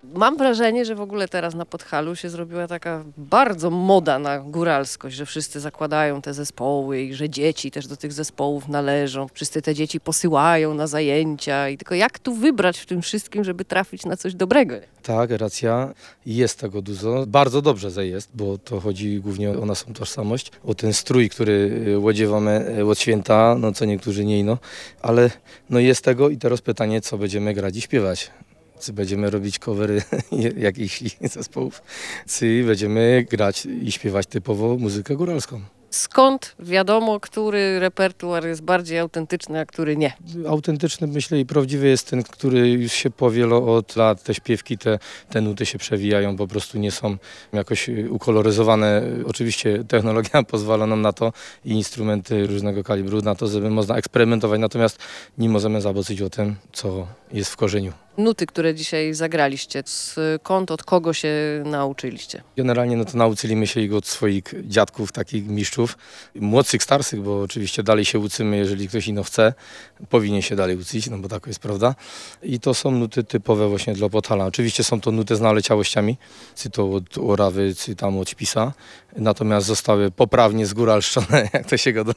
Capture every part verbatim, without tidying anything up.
Mam wrażenie, że w ogóle teraz na Podhalu się zrobiła taka bardzo moda na góralskość, że wszyscy zakładają te zespoły i że dzieci też do tych zespołów należą. Wszyscy te dzieci posyłają na zajęcia i tylko jak tu wybrać w tym wszystkim, żeby trafić na coś dobrego? Tak, racja. Jest tego dużo. Bardzo dobrze, że jest, bo to chodzi głównie o naszą tożsamość, o ten strój, który łodziewamy od święta, no co niektórzy nie ino, ale no jest tego i teraz pytanie, co będziemy grać i śpiewać. Czy będziemy robić covery jakichś zespołów, czy będziemy grać i śpiewać typowo muzykę góralską. Skąd wiadomo, który repertuar jest bardziej autentyczny, a który nie? Autentyczny, myślę, i prawdziwy jest ten, który już się powielo od lat. Te śpiewki, te, te nuty się przewijają, po prostu nie są jakoś ukoloryzowane. Oczywiście technologia pozwala nam na to i instrumenty różnego kalibru, na to, żeby można eksperymentować, natomiast nie możemy zaboczyć o tym, co jest w korzeniu. Nuty, które dzisiaj zagraliście, skąd, od kogo się nauczyliście? Generalnie no to nauczyliśmy się ich od swoich dziadków, takich mistrzów, młodszych, starszych, bo oczywiście dalej się uczymy, jeżeli ktoś ino chce, powinien się dalej uczyć, no bo tak jest prawda. I to są nuty typowe właśnie dla Podhala. Oczywiście są to nuty z naleciałościami, czy to od Orawy, czy tam od Śpisa, natomiast zostały poprawnie zgóralszczone, jak to się gada.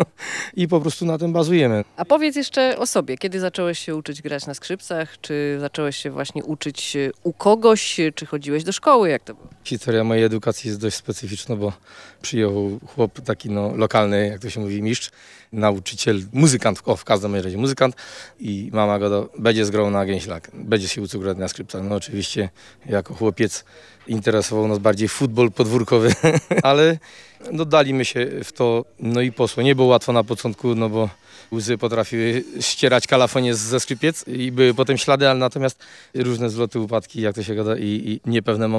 I po prostu na tym bazujemy. A powiedz jeszcze o sobie, kiedy zacząłeś się uczyć grać na skrzypcach, czy zacząłeś się właśnie uczyć u kogoś, czy chodziłeś do szkoły, jak to było? Historia mojej edukacji jest dość specyficzna, bo przyjechał chłop taki no, lokalny, jak to się mówi, mistrz, nauczyciel, muzykant, o w każdym razie muzykant i mama go do, będzie zgrał na gęślak, będzie się uczył grać na skrzypcach. No oczywiście jako chłopiec interesował nas bardziej futbol podwórkowy, ale no, daliśmy się w to, no i poszło. Nie było łatwo na początku, no bo łzy potrafiły ścierać kalafonie ze skrzypiec i były potem ślady, ale natomiast różne zloty, upadki, jak to się gada i, i niepewne momenty.